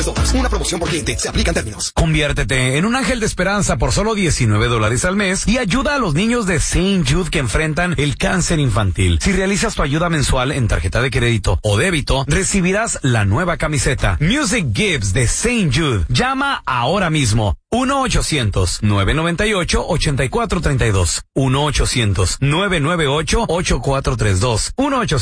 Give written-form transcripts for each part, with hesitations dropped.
Una promoción por cliente. Se aplican términos. Conviértete en un ángel de esperanza por solo $19 al mes y ayuda a los niños de St. Jude que enfrentan el cáncer infantil. Si realizas tu ayuda mensual en tarjeta de crédito o débito, recibirás la nueva camiseta Music Gives de St. Jude. Llama ahora mismo. 1-800-998-8432. 1-800-998-8432.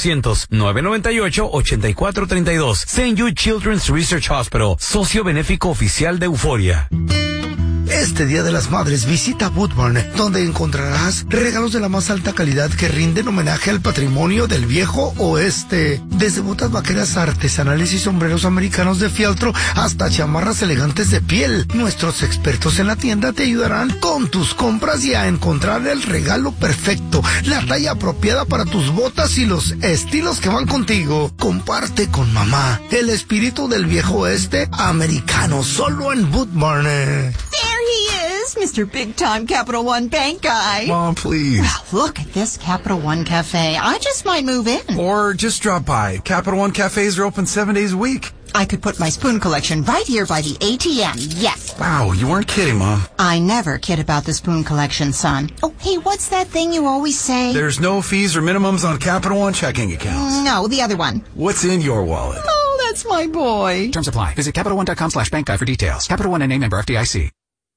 1-800-998-8432. St. Jude Children's Research Hospital, socio benéfico oficial de Euforia. Este Día de las Madres visita Boot Barn, donde encontrarás regalos de la más alta calidad que rinden homenaje al patrimonio del viejo oeste. Desde botas vaqueras artesanales y sombreros americanos de fieltro hasta chamarras elegantes de piel. Nuestros expertos en la tienda te ayudarán con tus compras y a encontrar el regalo perfecto, la talla apropiada para tus botas y los estilos que van contigo. Comparte con mamá el espíritu del viejo oeste americano, solo en Boot Barn. He is, Mr. Big Time Capital One Bank guy. Mom, please. Well, look at this Capital One Cafe. I just might move in. Or just drop by. Capital One cafes are open 7 days a week. I could put my spoon collection right here by the ATM, yes. Wow, you weren't kidding, Mom. I never kid about the spoon collection, son. Oh, hey, what's that thing you always say? There's no fees or minimums on Capital One checking accounts. No, the other one. What's in your wallet? Oh, that's my boy. Terms apply. Visit CapitalOne.com/bank guide for details. Capital One N.A. member FDIC.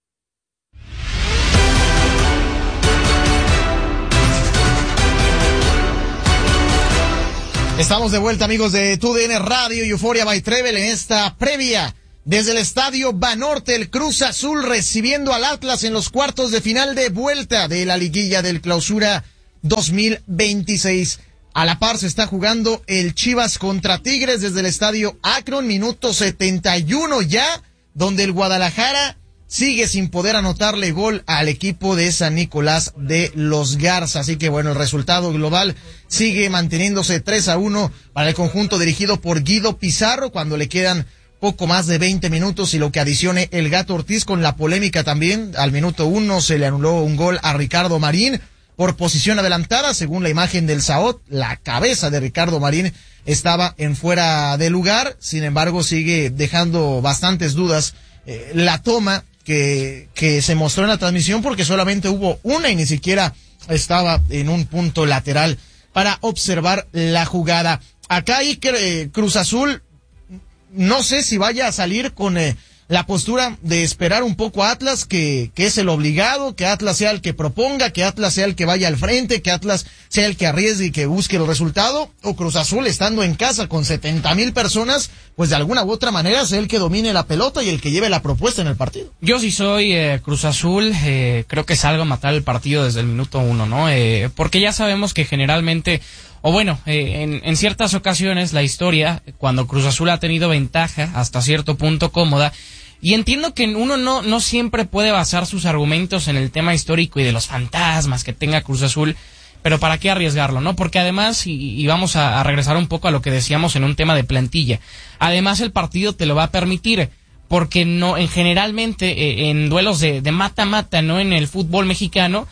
Estamos de vuelta, amigos de TUDN Radio y Euphoria by Trevel en esta previa desde el estadio Banorte, el Cruz Azul recibiendo al Atlas en los cuartos de final de vuelta de la liguilla del Clausura 2026. A la par se está jugando el Chivas contra Tigres desde el estadio Akron, minuto 71 ya, donde el Guadalajara sigue sin poder anotarle gol al equipo de San Nicolás de los Garza. Así que bueno, el resultado global sigue manteniéndose 3-1 para el conjunto dirigido por Guido Pizarro cuando le quedan poco más de 20 minutos y lo que adicione el Gato Ortiz con la polémica también. Al minuto 1 se le anuló un gol a Ricardo Marín por posición adelantada. Según la imagen del SAOT, la cabeza de Ricardo Marín estaba en fuera de lugar. Sin embargo, sigue dejando bastantes dudas la toma que se mostró en la transmisión porque solamente hubo una y ni siquiera estaba en un punto lateral para observar la jugada. Acá Cruz Azul no sé si vaya a salir con la postura de esperar un poco a Atlas, que es el obligado, que Atlas sea el que proponga, que Atlas sea el que vaya al frente, que Atlas sea el que arriesgue y que busque el resultado, o Cruz Azul estando en casa con 70,000 personas, pues de alguna u otra manera sea el que domine la pelota y el que lleve la propuesta en el partido. Yo sí soy Cruz Azul, creo que salgo a matar el partido desde el minuto 1, ¿no? Porque ya sabemos que generalmente, o bueno, en ciertas ocasiones la historia, cuando Cruz Azul ha tenido ventaja hasta cierto punto cómoda, y entiendo que uno no siempre puede basar sus argumentos en el tema histórico y de los fantasmas que tenga Cruz Azul, pero ¿para qué arriesgarlo, no? Porque además, y vamos a regresar un poco a lo que decíamos en un tema de plantilla, además el partido te lo va a permitir, porque no, generalmente en duelos de mata-mata, ¿no? En el fútbol mexicano,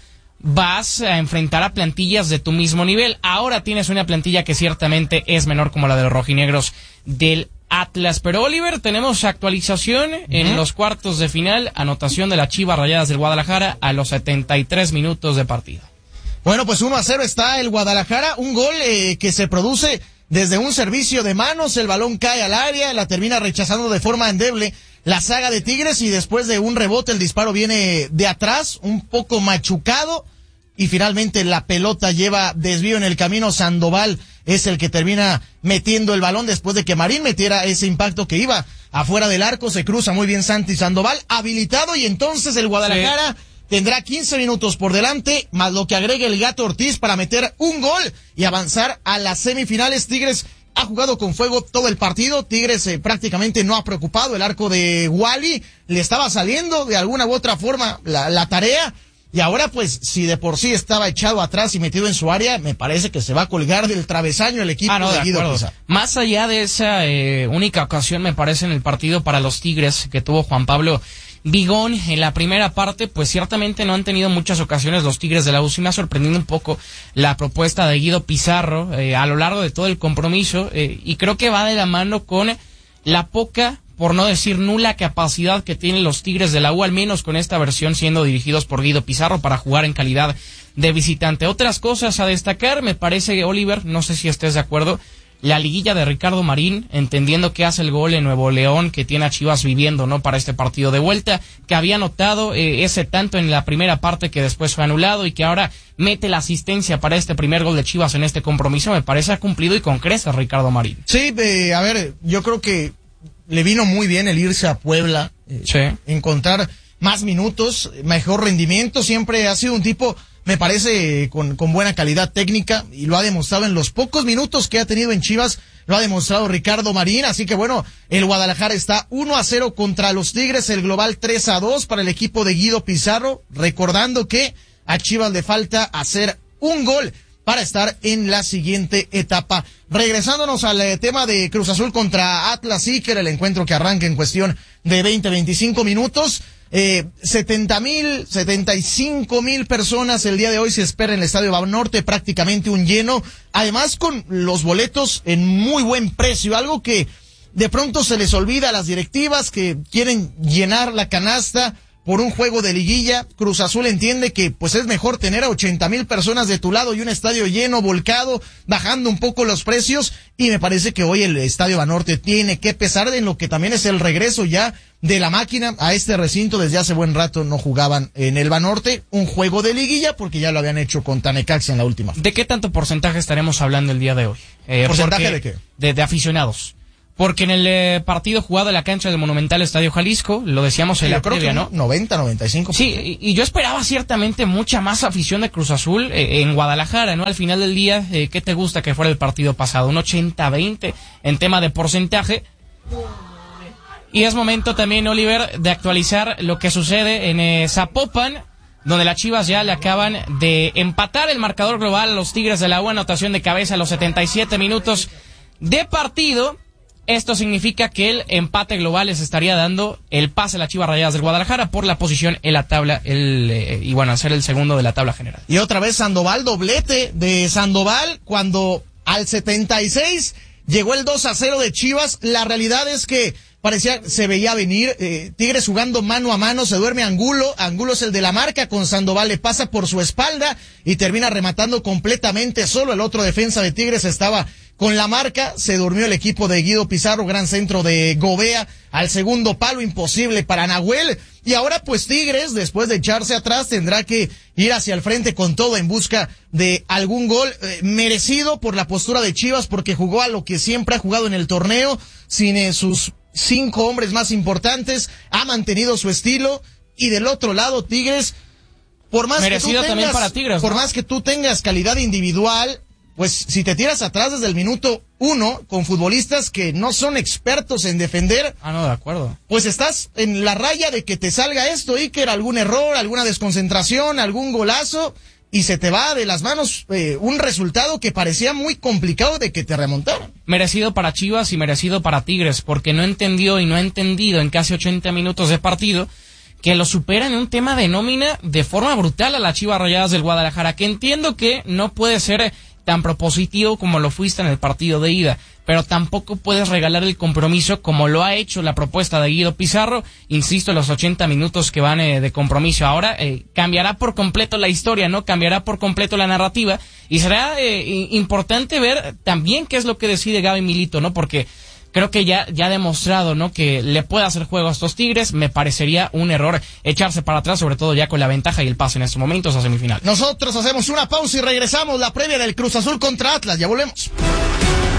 vas a enfrentar a plantillas de tu mismo nivel. Ahora tienes una plantilla que ciertamente es menor como la de los rojinegros del Atlas. Pero Oliver, tenemos actualización en los cuartos de final, anotación de las Chivas Rayadas del Guadalajara a los 73 minutos de partido. Bueno, pues 1-0 está el Guadalajara, un gol que se produce desde un servicio de manos, el balón cae al área, la termina rechazando de forma endeble la saga de Tigres y después de un rebote el disparo viene de atrás, un poco machucado y finalmente la pelota lleva desvío en el camino. Sandoval es el que termina metiendo el balón después de que Marín metiera ese impacto que iba afuera del arco. Se cruza muy bien Santi Sandoval, habilitado, y entonces el Guadalajara tendrá 15 minutos por delante, más lo que agregue el Gato Ortiz para meter un gol y avanzar a las semifinales. Tigres ha jugado con fuego todo el partido. Tigres prácticamente no ha preocupado. El arco de Wally le estaba saliendo de alguna u otra forma la tarea. Y ahora, pues, si de por sí estaba echado atrás y metido en su área, me parece que se va a colgar del travesaño el equipo de Guido Pizarro. Más allá de esa única ocasión, me parece, en el partido para los Tigres que tuvo Juan Pablo Vigón en la primera parte, pues ciertamente no han tenido muchas ocasiones los Tigres de la U. Sí me ha sorprendido un poco la propuesta de Guido Pizarro a lo largo de todo el compromiso, y creo que va de la mano con la poca por no decir nula capacidad que tienen los Tigres de la U, al menos con esta versión siendo dirigidos por Guido Pizarro para jugar en calidad de visitante. Otras cosas a destacar, me parece, Oliver, no sé si estés de acuerdo, la liguilla de Ricardo Marín, entendiendo que hace el gol en Nuevo León, que tiene a Chivas viviendo, ¿no?, para este partido de vuelta, que había anotado ese tanto en la primera parte que después fue anulado y que ahora mete la asistencia para este primer gol de Chivas en este compromiso. Me parece ha cumplido y con creces Ricardo Marín. Sí, a ver, yo creo que le vino muy bien el irse a Puebla, encontrar más minutos, mejor rendimiento. Siempre ha sido un tipo, me parece, con buena calidad técnica, y lo ha demostrado en los pocos minutos que ha tenido en Chivas, lo ha demostrado Ricardo Marín. Así que bueno, el Guadalajara está 1-0 contra los Tigres, el global 3-2 para el equipo de Guido Pizarro, recordando que a Chivas le falta hacer un gol para estar en la siguiente etapa. Regresándonos al tema de Cruz Azul contra Atlas, sí, que era el encuentro que arranca en cuestión de 20-25 minutos. 75,000 personas el día de hoy se espera en el Estadio Banorte, prácticamente un lleno, además con los boletos en muy buen precio, algo que de pronto se les olvida a las directivas que quieren llenar la canasta por un juego de liguilla. Cruz Azul entiende que pues es mejor tener a 80,000 personas de tu lado y un estadio lleno, volcado, bajando un poco los precios, y me parece que hoy el Estadio Banorte tiene que pesar en lo que también es el regreso ya de la máquina a este recinto. Desde hace buen rato no jugaban en el Banorte un juego de liguilla porque ya lo habían hecho con Necaxa en la última. ¿De qué tanto porcentaje estaremos hablando el día de hoy? ¿Porcentaje de qué? De aficionados. Porque en el partido jugado en la cancha del Monumental Estadio Jalisco, lo decíamos en la previa, ¿no? 90-95%. Sí, y yo esperaba ciertamente mucha más afición de Cruz Azul en Guadalajara, ¿no? Al final del día, ¿qué te gusta que fuera el partido pasado? Un 80-20 en tema de porcentaje. Y es momento también, Oliver, de actualizar lo que sucede en Zapopan, donde las Chivas ya le acaban de empatar el marcador global a los Tigres de la U, anotación de cabeza a los 77 minutos de partido. Esto significa que el empate global les estaría dando el pase a las Chivas Rayadas del Guadalajara por la posición en la tabla, y bueno, ser el segundo de la tabla general. Y otra vez Sandoval, doblete de Sandoval, cuando al 76 llegó el 2-0 de Chivas. La realidad es que parecía, se veía venir, Tigres jugando mano a mano, se duerme Angulo es el de la marca, con Sandoval le pasa por su espalda y termina rematando completamente solo. El otro defensa de Tigres estaba con la marca, se durmió el equipo de Guido Pizarro, gran centro de Gobea al segundo palo, imposible para Nahuel. Y ahora pues Tigres, después de echarse atrás, tendrá que ir hacia el frente con todo en busca de algún gol merecido por la postura de Chivas, porque jugó a lo que siempre ha jugado en el torneo, sin sus 5 hombres más importantes, ha mantenido su estilo. Y del otro lado, Tigres, por más merecido que tú tengas, también para Tigres, por ¿no? más que tú tengas calidad individual, pues si te tiras atrás desde el minuto 1 con futbolistas que no son expertos en defender, no, de acuerdo, pues estás en la raya de que te salga esto, Iker, algún error, alguna desconcentración, algún golazo, y se te va de las manos un resultado que parecía muy complicado de que te remontaran. Merecido para Chivas y merecido para Tigres, porque no entendió y no ha entendido en casi 80 minutos de partido que lo superan en un tema de nómina de forma brutal a las Chivas Rayadas del Guadalajara, que entiendo que no puede ser tan propositivo como lo fuiste en el partido de ida, pero tampoco puedes regalar el compromiso como lo ha hecho la propuesta de Guido Pizarro. Insisto, los 80 minutos que van de compromiso ahora cambiará por completo la historia, ¿no? Cambiará por completo la narrativa, y será importante ver también qué es lo que decide Gaby Milito, ¿no? Porque creo que ya ha demostrado, ¿no?, que le puede hacer juego a estos Tigres. Me parecería un error echarse para atrás, sobre todo ya con la ventaja y el pase en estos momentos a semifinal. Nosotros hacemos una pausa y regresamos. La previa del Cruz Azul contra Atlas. Ya volvemos.